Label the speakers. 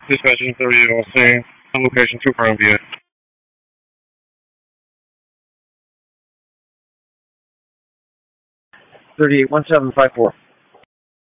Speaker 1: Dispatching 38 on scene. On location 2 for MVA.
Speaker 2: 381754.